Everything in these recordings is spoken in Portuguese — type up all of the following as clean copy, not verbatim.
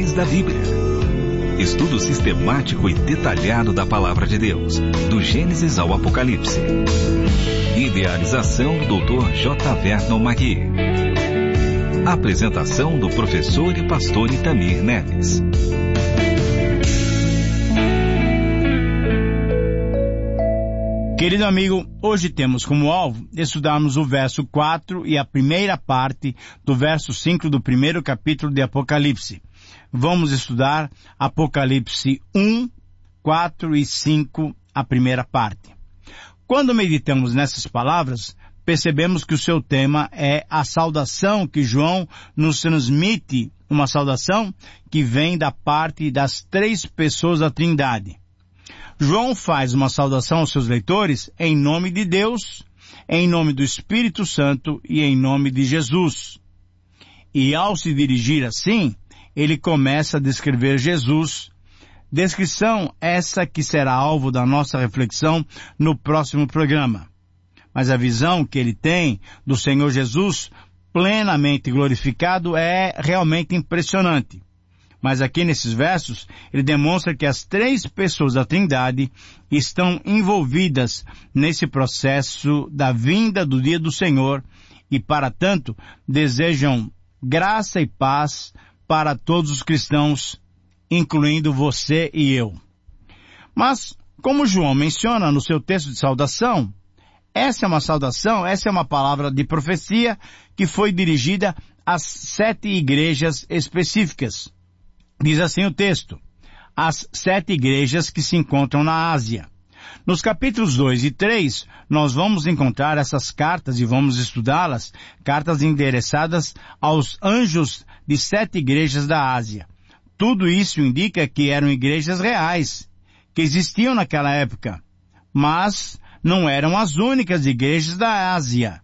Lições da Bíblia. Estudo sistemático e detalhado da Palavra de Deus, do Gênesis ao Apocalipse. Idealização do Dr. J. Vernon Magui. Apresentação do professor e pastor Itamir Neves. Querido amigo, hoje temos como alvo estudarmos o verso 4 e a primeira parte do verso 5 do primeiro capítulo de Apocalipse. Vamos estudar Apocalipse 1, 4 e 5, a primeira parte. Quando meditamos nessas palavras, percebemos que o seu tema é a saudação que João nos transmite, uma saudação que vem da parte das três pessoas da Trindade. João faz uma saudação aos seus leitores em nome de Deus, em nome do Espírito Santo e em nome de Jesus. E ao se dirigir assim, ele começa a descrever Jesus, descrição essa que será alvo da nossa reflexão no próximo programa. Mas a visão que ele tem do Senhor Jesus, plenamente glorificado, é realmente impressionante. Mas aqui nesses versos, ele demonstra que as três pessoas da Trindade estão envolvidas nesse processo da vinda do dia do Senhor e, para tanto, desejam graça e paz para todos os cristãos, incluindo você e eu. Mas, como João menciona no seu texto de saudação, essa é uma saudação, essa é uma palavra de profecia que foi dirigida às 7 igrejas específicas. Diz assim o texto: as 7 igrejas que se encontram na Ásia. Nos capítulos 2 e 3, nós vamos encontrar essas cartas e vamos estudá-las, cartas endereçadas aos anjos de 7 igrejas da Ásia. Tudo isso indica que eram igrejas reais, que existiam naquela época, mas não eram as únicas igrejas da Ásia.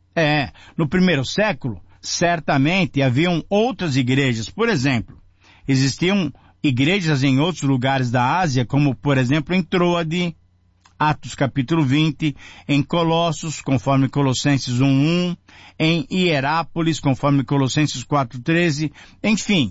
No primeiro século, certamente haviam outras igrejas. Por exemplo, existiam igrejas em outros lugares da Ásia, como, por exemplo, em Troade, Atos capítulo 20, em Colossos, conforme Colossenses 1:1, em Hierápolis, conforme Colossenses 4:13, enfim,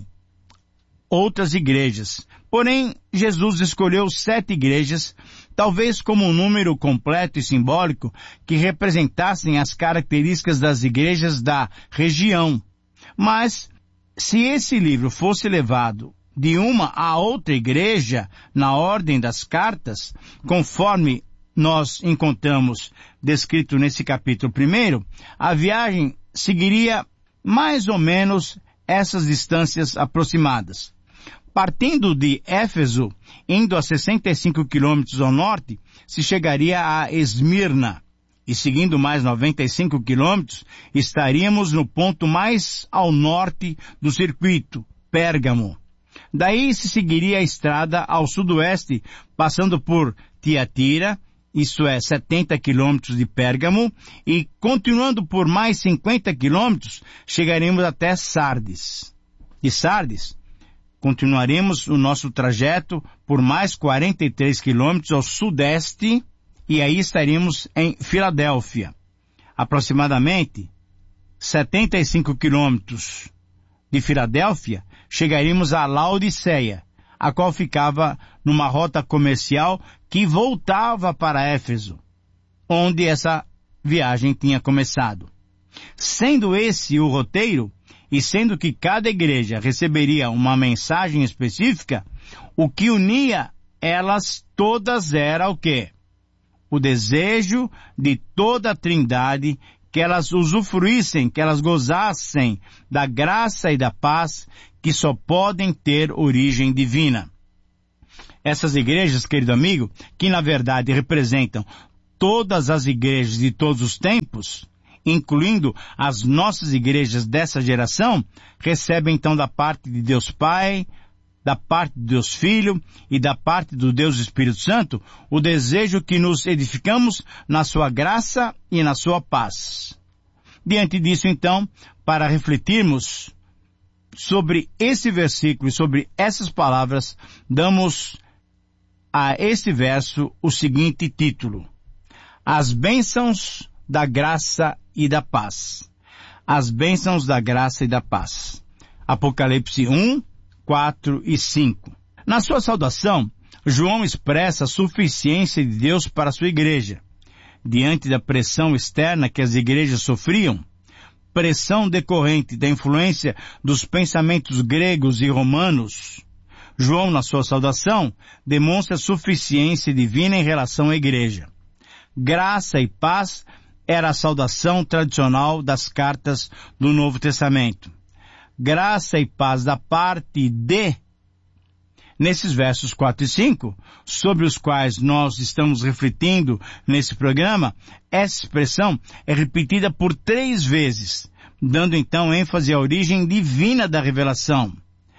outras igrejas. Porém, Jesus escolheu 7 igrejas, talvez como um número completo e simbólico, que representassem as características das igrejas da região. Mas, se esse livro fosse levado de uma a outra igreja, na ordem das cartas, conforme nós encontramos descrito nesse capítulo 1, a viagem seguiria mais ou menos essas distâncias aproximadas. Partindo de Éfeso, indo a 65 quilômetros ao norte, se chegaria a Esmirna. E seguindo mais 95 quilômetros, estaríamos no ponto mais ao norte do circuito, Pérgamo. Daí se seguiria a estrada ao sudoeste, passando por Tiatira, isto é, 70 quilômetros de Pérgamo, e continuando por mais 50 quilômetros, chegaremos até Sardes. De Sardes, continuaremos o nosso trajeto por mais 43 quilômetros ao sudeste, e aí estaríamos em Filadélfia. Aproximadamente 75 quilômetros de Filadélfia, chegaríamos a Laodiceia, a qual ficava numa rota comercial que voltava para Éfeso, onde essa viagem tinha começado. Sendo esse o roteiro, e sendo que cada igreja receberia uma mensagem específica, o que unia elas todas era o quê? O desejo de toda a Trindade que elas usufruíssem, que elas gozassem da graça e da paz que só podem ter origem divina. Essas igrejas, querido amigo, que na verdade representam todas as igrejas de todos os tempos, incluindo as nossas igrejas dessa geração, recebem então da parte de Deus Pai, da parte de Deus Filho e da parte do Deus Espírito Santo, o desejo que nos edificamos na sua graça e na sua paz. Diante disso, então, para refletirmos sobre esse versículo e sobre essas palavras, damos a esse verso o seguinte título: As bênçãos da graça e da paz. As bênçãos da graça e da paz. Apocalipse 1, 4 e 5. Na sua saudação, João expressa a suficiência de Deus para a sua igreja. Diante da pressão externa que as igrejas sofriam, pressão decorrente da influência dos pensamentos gregos e romanos, João, na sua saudação, demonstra a suficiência divina em relação à igreja. Graça e paz era a saudação tradicional das cartas do Novo Testamento. Graça e paz da parte de... Nesses versos 4 e 5, sobre os quais nós estamos refletindo nesse programa, essa expressão é repetida por 3 vezes, dando então ênfase à origem divina da revelação.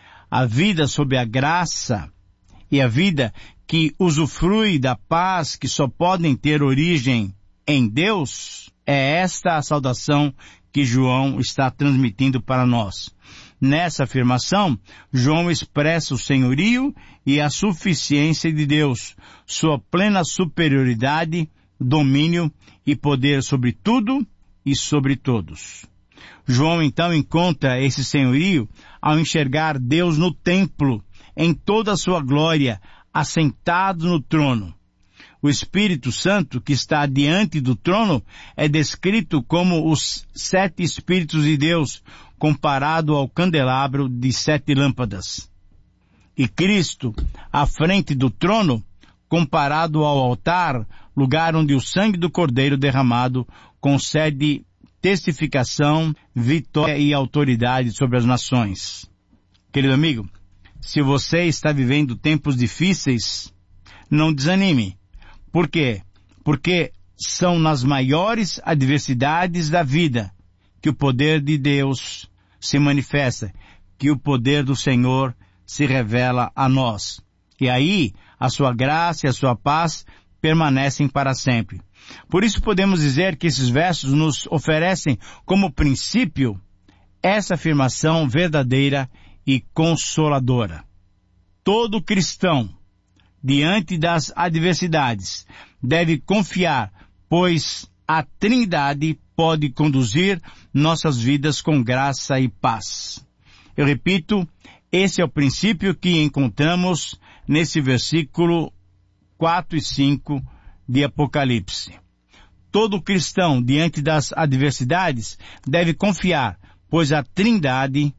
A vida sob a graça e a vida que usufrui da paz que só podem ter origem em Deus, é esta a saudação que João está transmitindo para nós. Nessa afirmação, João expressa o senhorio e a suficiência de Deus, sua plena superioridade, domínio e poder sobre tudo e sobre todos. João então encontra esse senhorio ao enxergar Deus no templo, em toda a sua glória, assentado no trono. O Espírito Santo, que está diante do trono, é descrito como os 7 Espíritos de Deus, comparado ao candelabro de 7 lâmpadas. E Cristo, à frente do trono, comparado ao altar, lugar onde o sangue do Cordeiro derramado concede testificação, vitória e autoridade sobre as nações. Querido amigo, se você está vivendo tempos difíceis, não desanime. Por quê? Porque são nas maiores adversidades da vida que o poder de Deus se manifesta, que o poder do Senhor se revela a nós. E aí, a sua graça e a sua paz permanecem para sempre. Por isso podemos dizer que esses versos nos oferecem como princípio essa afirmação verdadeira e consoladora. Todo cristão, diante das adversidades, deve confiar, pois a Trindade pode conduzir nossas vidas com graça e paz. Eu repito, esse é o princípio que encontramos nesse versículo 4 e 5 de Apocalipse. Todo cristão, diante das adversidades, deve confiar, pois a Trindade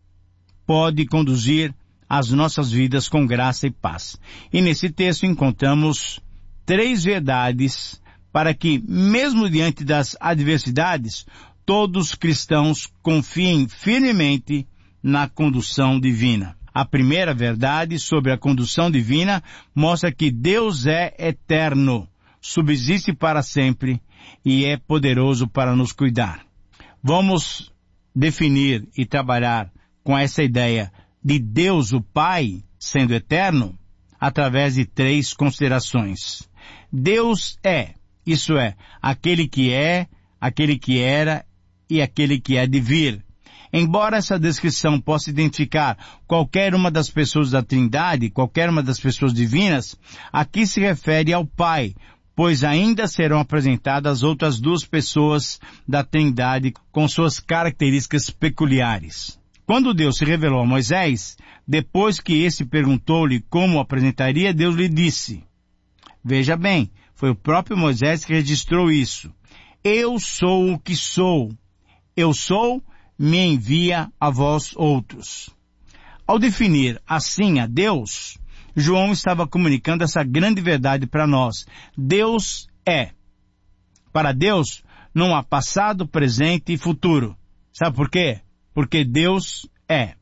pode conduzir as nossas vidas com graça e paz. E nesse texto encontramos 3 verdades para que, mesmo diante das adversidades, todos os cristãos confiem firmemente na condução divina. A primeira verdade sobre a condução divina mostra que Deus é eterno, subsiste para sempre e é poderoso para nos cuidar. Vamos definir e trabalhar com essa ideia de Deus o Pai sendo eterno através de 3 considerações. Deus é, isso é, aquele que é, aquele que era e aquele que há de vir. Embora essa descrição possa identificar qualquer uma das pessoas da Trindade, qualquer uma das pessoas divinas, aqui se refere ao Pai, pois ainda serão apresentadas outras 2 pessoas da Trindade com suas características peculiares. Quando Deus se revelou a Moisés, depois que esse perguntou-lhe como o apresentaria, Deus lhe disse, veja bem, foi o próprio Moisés que registrou isso. Eu sou o que sou. Eu sou, me envia a vós outros. Ao definir assim a Deus, João estava comunicando essa grande verdade para nós. Deus é. Para Deus, não há passado, presente e futuro. Sabe por quê? Porque Deus é.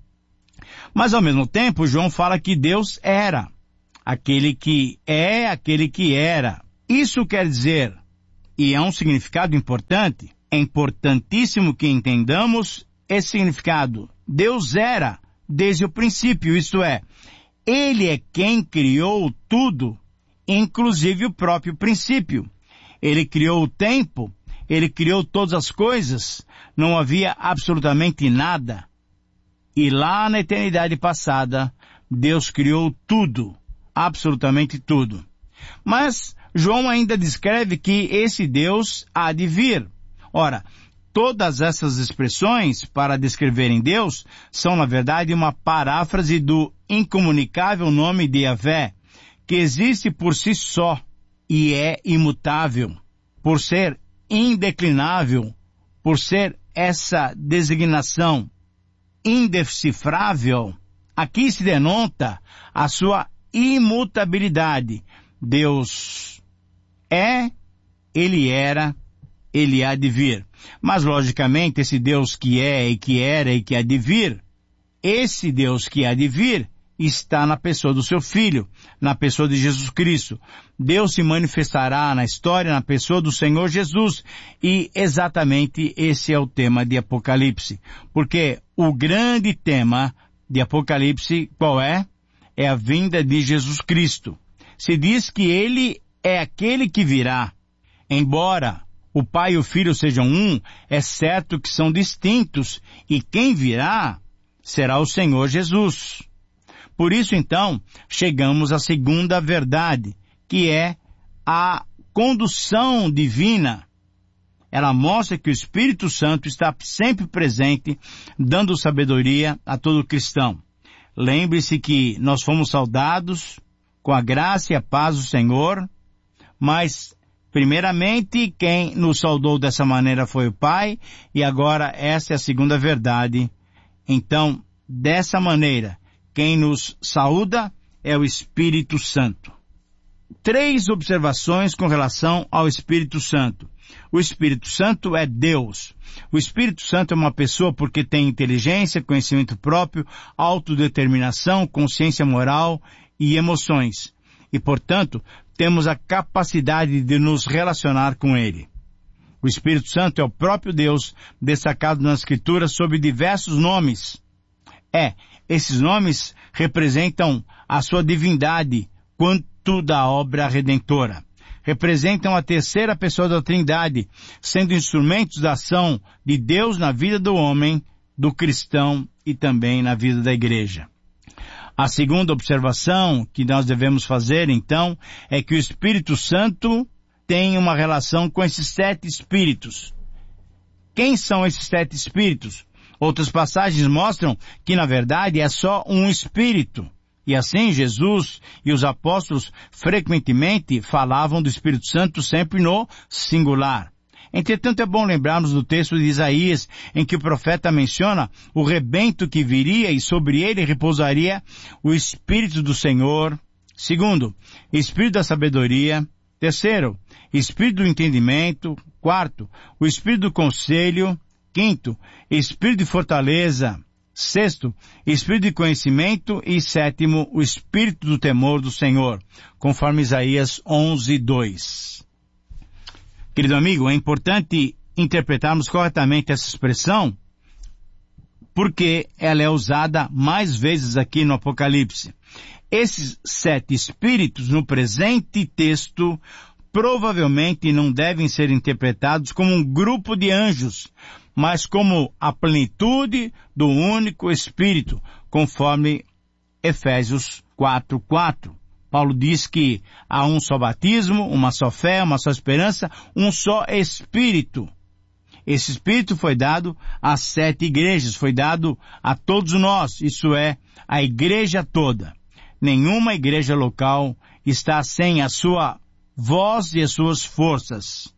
Mas ao mesmo tempo, João fala que Deus era. Aquele que é, aquele que era. Isso quer dizer, e é um significado importante, é importantíssimo que entendamos esse significado. Deus era desde o princípio, isto é, Ele é quem criou tudo, inclusive o próprio princípio. Ele criou o tempo, Ele criou todas as coisas, não havia absolutamente nada. E lá na eternidade passada, Deus criou tudo, absolutamente tudo. Mas João ainda descreve que esse Deus há de vir. Ora, Todas essas expressões para descreverem Deus são, na verdade, uma paráfrase do incomunicável nome de Yahvé, que existe por si só e é imutável, por ser indeclinável, por ser essa designação indecifrável. Aqui se denota a sua imutabilidade. Deus é, Ele era, Ele há de vir. Mas, logicamente, esse Deus que é e que era e que há de vir, esse Deus que há de vir está na pessoa do seu Filho, na pessoa de Jesus Cristo. Deus se manifestará na história na pessoa do Senhor Jesus, e exatamente esse é o tema de Apocalipse. Porque o grande tema de Apocalipse, qual é? É a vinda de Jesus Cristo. Se diz que Ele é aquele que virá. Embora o Pai e o Filho sejam um, é certo que são distintos, e quem virá será o Senhor Jesus. Por isso, então, chegamos à segunda verdade, que é a condução divina. Ela mostra que o Espírito Santo está sempre presente, dando sabedoria a todo cristão. Lembre-se que nós fomos saudados com a graça e a paz do Senhor, mas primeiramente, quem nos saudou dessa maneira foi o Pai, e agora essa é a segunda verdade. Então, dessa maneira, quem nos saúda é o Espírito Santo. 3 observações com relação ao Espírito Santo. O Espírito Santo é Deus. O Espírito Santo é uma pessoa porque tem inteligência, conhecimento próprio, autodeterminação, consciência moral e emoções. E, portanto, temos a capacidade de nos relacionar com Ele. O Espírito Santo é o próprio Deus, destacado na Escritura sob diversos nomes. Esses nomes representam a sua divindade quanto da obra redentora. Representam a terceira pessoa da Trindade, sendo instrumentos da ação de Deus na vida do homem, do cristão e também na vida da igreja. A segunda observação que nós devemos fazer, então, é que o Espírito Santo tem uma relação com esses 7 espíritos. Quem são esses 7 espíritos? Outras passagens mostram que, na verdade, é só um espírito. E assim, Jesus e os apóstolos frequentemente falavam do Espírito Santo sempre no singular. Entretanto, é bom lembrarmos do texto de Isaías, em que o profeta menciona o rebento que viria e sobre ele repousaria o Espírito do Senhor. Segundo, Espírito da sabedoria. Terceiro, Espírito do entendimento. Quarto, o Espírito do conselho. Quinto, Espírito de fortaleza. Sexto, Espírito de conhecimento. E sétimo, o Espírito do temor do Senhor, conforme Isaías 11:2. Querido amigo, é importante interpretarmos corretamente essa expressão, porque ela é usada mais vezes aqui no Apocalipse. Esses 7 espíritos no presente texto provavelmente não devem ser interpretados como um grupo de anjos, mas como a plenitude do único Espírito, conforme Efésios 4:4. Paulo diz que há um só batismo, uma só fé, uma só esperança, um só Espírito. Esse Espírito foi dado às 7 igrejas, foi dado a todos nós, isso é, a igreja toda. Nenhuma igreja local está sem a sua voz e as suas forças.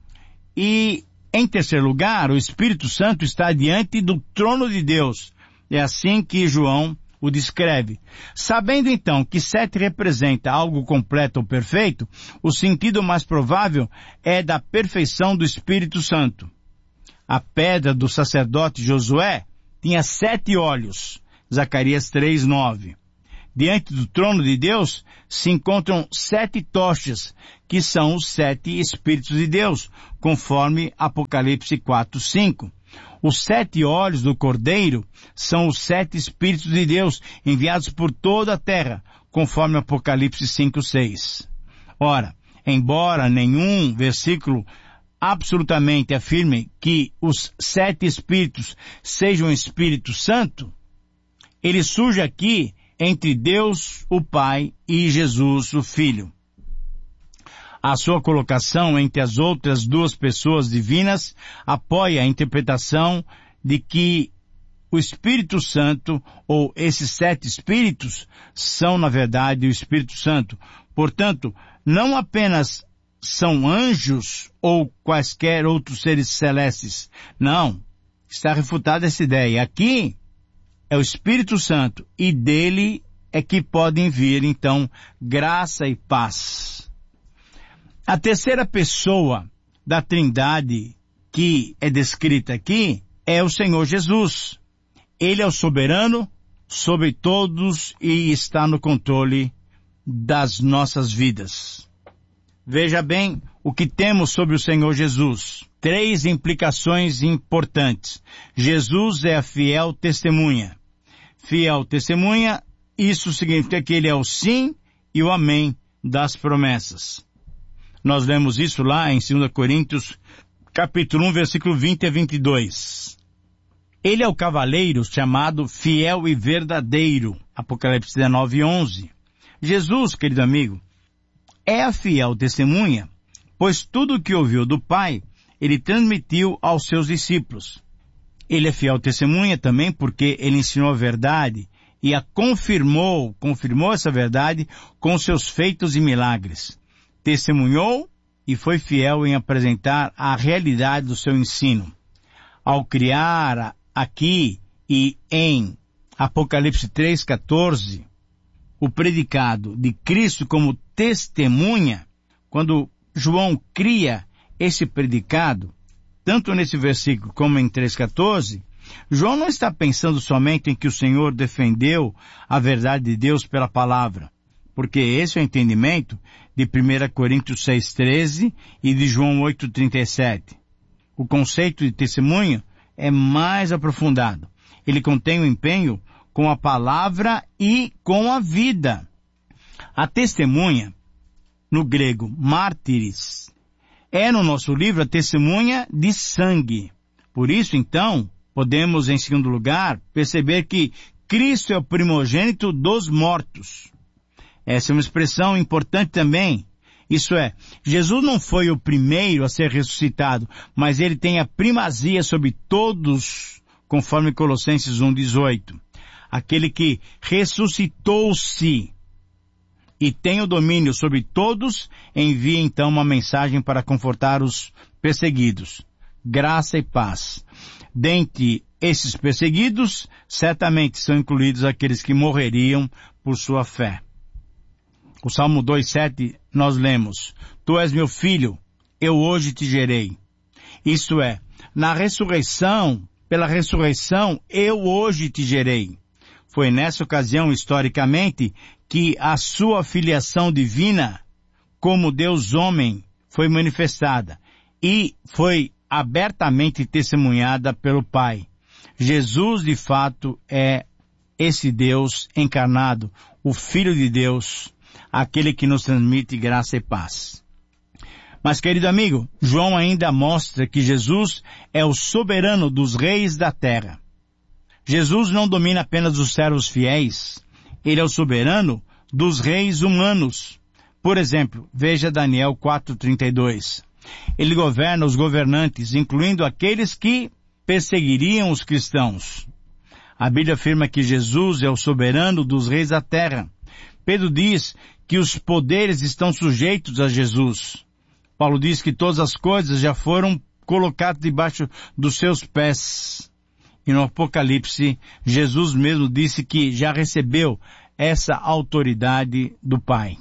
E, em terceiro lugar, o Espírito Santo está diante do trono de Deus. É assim que João o descreve. Sabendo então que 7 representa algo completo ou perfeito, o sentido mais provável é da perfeição do Espírito Santo. A pedra do sacerdote Josué tinha 7 olhos, Zacarias 3:9. Diante do trono de Deus se encontram 7 tochas, que são os 7 Espíritos de Deus, conforme Apocalipse 4:5. Os 7 olhos do Cordeiro são os 7 Espíritos de Deus enviados por toda a terra, conforme Apocalipse 5:6. Ora, embora nenhum versículo absolutamente afirme que os 7 Espíritos sejam o Espírito Santo, ele surge aqui entre Deus, o Pai, e Jesus, o Filho. A sua colocação entre as outras duas pessoas divinas apoia a interpretação de que o Espírito Santo, ou esses 7 Espíritos, são, na verdade, o Espírito Santo. Portanto, não apenas são anjos ou quaisquer outros seres celestes. Não. Está refutada essa ideia. Aqui é o Espírito Santo e dele é que podem vir, então, graça e paz. A terceira pessoa da Trindade que é descrita aqui é o Senhor Jesus. Ele é o soberano sobre todos e está no controle das nossas vidas. Veja bem o que temos sobre o Senhor Jesus. 3 implicações importantes. Jesus é a fiel testemunha. Fiel testemunha, isso significa que ele é o sim e o amém das promessas. Nós lemos isso lá em 2 Coríntios, capítulo 1, versículo 20 a 22. Ele é o cavaleiro chamado fiel e verdadeiro. Apocalipse 19, 11. Jesus, querido amigo, é a fiel testemunha, pois tudo o que ouviu do Pai, ele transmitiu aos seus discípulos. Ele é fiel testemunha também porque ele ensinou a verdade e a confirmou essa verdade com seus feitos e milagres. Testemunhou e foi fiel em apresentar a realidade do seu ensino. Ao criar aqui e em Apocalipse 3,14, o predicado de Cristo como testemunha, quando João cria esse predicado, tanto nesse versículo como em 3,14, João não está pensando somente em que o Senhor defendeu a verdade de Deus pela palavra, porque esse é o entendimento de 1 Coríntios 6,13 e de João 8,37. O conceito de testemunho é mais aprofundado. Ele contém o empenho com a palavra e com a vida. A testemunha, no grego, mártires, é no nosso livro a testemunha de sangue. Por isso, então, podemos, em segundo lugar, perceber que Cristo é o primogênito dos mortos. Essa é uma expressão importante também. Isso é, Jesus não foi o primeiro a ser ressuscitado, mas ele tem a primazia sobre todos, conforme Colossenses 1,18. Aquele que ressuscitou-se e tem o domínio sobre todos, envia então uma mensagem para confortar os perseguidos. Graça e paz. Dentre esses perseguidos, certamente são incluídos aqueles que morreriam por sua fé. O Salmo 2,7 nós lemos: Tu és meu filho, eu hoje te gerei. Isto é, na ressurreição, pela ressurreição, eu hoje te gerei. Foi nessa ocasião, historicamente, que a sua filiação divina, como Deus homem, foi manifestada e foi abertamente testemunhada pelo Pai. Jesus, de fato, é esse Deus encarnado, o Filho de Deus, aquele que nos transmite graça e paz. Mas, querido amigo, João ainda mostra que Jesus é o soberano dos reis da terra. Jesus não domina apenas os servos fiéis, ele é o soberano dos reis humanos. Por exemplo, veja Daniel 4,32. Ele governa os governantes, incluindo aqueles que perseguiriam os cristãos. A Bíblia afirma que Jesus é o soberano dos reis da terra. Pedro diz que os poderes estão sujeitos a Jesus. Paulo diz que todas as coisas já foram colocadas debaixo dos seus pés. E no Apocalipse, Jesus mesmo disse que já recebeu essa autoridade do Pai.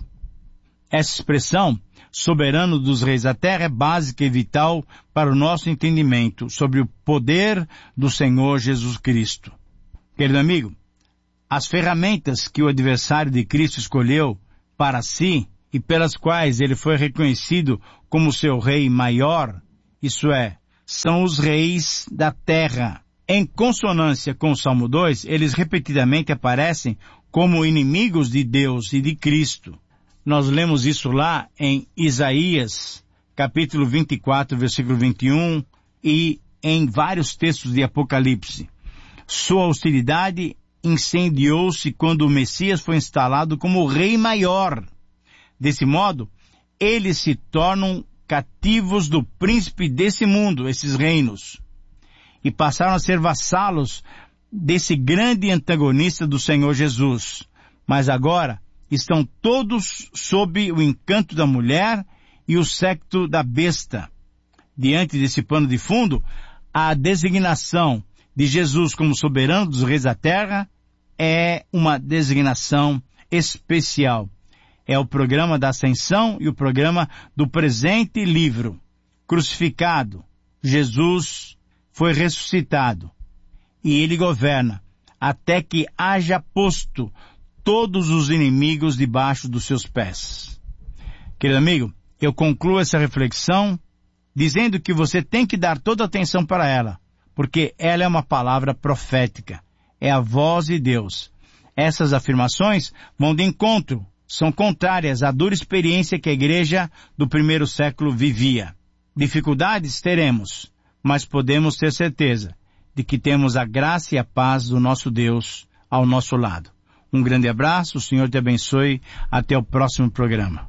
Essa expressão, soberano dos reis da terra, é básica e vital para o nosso entendimento sobre o poder do Senhor Jesus Cristo. Querido amigo, as ferramentas que o adversário de Cristo escolheu para si e pelas quais ele foi reconhecido como seu rei maior, isso é, são os reis da terra. Em consonância com o Salmo 2, eles repetidamente aparecem como inimigos de Deus e de Cristo. Nós lemos isso lá em Isaías, capítulo 24, versículo 21, e em vários textos de Apocalipse. Sua hostilidade incendiou-se quando o Messias foi instalado como rei maior. Desse modo, eles se tornam cativos do príncipe desse mundo, esses reinos, e passaram a ser vassalos desse grande antagonista do Senhor Jesus. Mas agora estão todos sob o encanto da mulher e o séquito da besta. Diante desse pano de fundo, a designação de Jesus como soberano dos reis da terra é uma designação especial. É o programa da ascensão e o programa do presente livro. Crucificado, Jesus foi ressuscitado e ele governa até que haja posto todos os inimigos debaixo dos seus pés. Querido amigo, eu concluo essa reflexão dizendo que você tem que dar toda a atenção para ela, porque ela é uma palavra profética, é a voz de Deus. Essas afirmações vão de encontro, são contrárias à dura experiência que a igreja do primeiro século vivia. Dificuldades teremos, mas podemos ter certeza de que temos a graça e a paz do nosso Deus ao nosso lado. Um grande abraço, o Senhor te abençoe, até o próximo programa.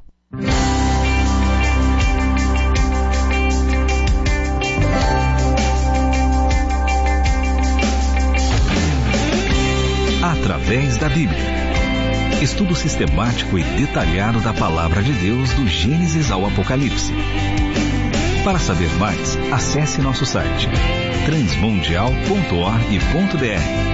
Através da Bíblia. Estudo sistemático e detalhado da Palavra de Deus do Gênesis ao Apocalipse. Para saber mais, acesse nosso site transmundial.org.br.